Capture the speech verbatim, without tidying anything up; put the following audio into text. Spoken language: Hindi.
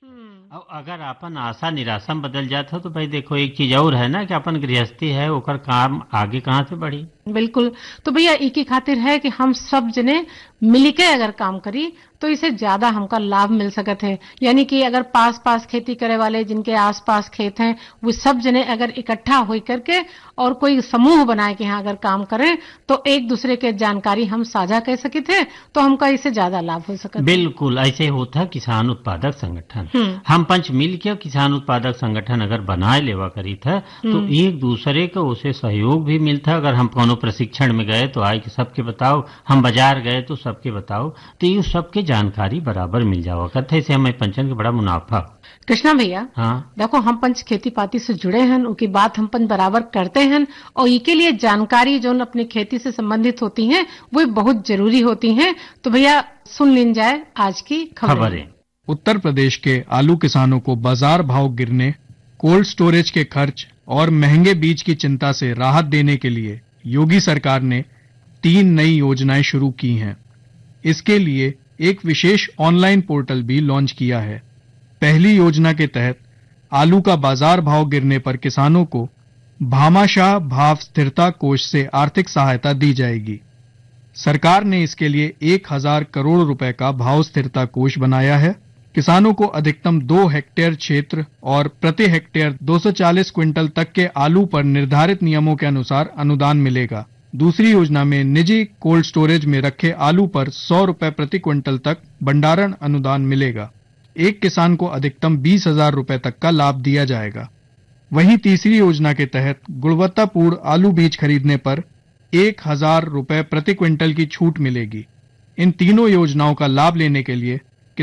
हम्म। अब अगर अपन आशा निराशा में बदल जाता तो भाई देखो एक चीज और है ना कि अपन गृहस्थी है ओकर काम आगे कहाँ से बढ़ी। बिल्कुल। तो भैया एक ही खातिर है कि हम सब जने मिलके अगर काम करी तो इसे ज्यादा हमका लाभ मिल सकत है। यानी कि अगर पास पास खेती करे वाले जिनके आस पास खेत हैं वो सब जने अगर इकट्ठा हो करके और कोई समूह बनाए कि हाँ अगर काम करें तो एक दूसरे के जानकारी हम साझा कर सके थे तो हमका इससे ज्यादा लाभ हो सकत है। बिल्कुल ऐसे होता है किसान उत्पादक संगठन। हम्म। हम पंच मिल के किसान उत्पादक संगठन अगर बनाए लेवा करी था तो हम्म। एक दूसरे को उसे सहयोग भी मिलता। अगर हम कोनो प्रशिक्षण में गए तो आए कि सबके बताओ, हम बाजार गए तो सबके बताओ, तो ये सबके जानकारी बराबर मिल जावा करते। इसे हमें पंचन के बड़ा मुनाफा। कृष्णा भैया हाँ देखो हम पंच खेती पाती से जुड़े हैं उनकी बात हम पंच बराबर करते हैं और इसके लिए जानकारी जो अपनी खेती से संबंधित होती हैं वो बहुत जरूरी होती हैं। तो भैया सुन लीन जाए आज की खबरें। खबरें। उत्तर प्रदेश के आलू किसानों को बाजार भाव गिरने, कोल्ड स्टोरेज के खर्च और महंगे बीज की चिंता से राहत देने के लिए योगी सरकार ने तीन नई योजनाएं शुरू की हैं। इसके लिए एक विशेष ऑनलाइन पोर्टल भी लॉन्च किया है। पहली योजना के तहत आलू का बाजार भाव गिरने पर किसानों को भामाशाह भाव स्थिरता कोष से आर्थिक सहायता दी जाएगी। सरकार ने इसके लिए एक हजार करोड़ रुपए का भाव स्थिरता कोष बनाया है। किसानों को अधिकतम दो हेक्टेयर क्षेत्र और प्रति हेक्टेयर दो सौ चालीस क्विंटल तक के आलू पर निर्धारित नियमों के अनुसार अनुदान मिलेगा। दूसरी योजना में निजी कोल्ड स्टोरेज में रखे आलू पर सौ रुपए प्रति क्विंटल तक भंडारण अनुदान मिलेगा। एक किसान को अधिकतम बीस हजार रुपए तक का लाभ दिया जाएगा। वहीं तीसरी योजना के तहत गुणवत्तापूर्ण आलू बीज खरीदने पर एक हजार रुपए प्रति क्विंटल की छूट मिलेगी। इन तीनों योजनाओं का लाभ लेने के लिए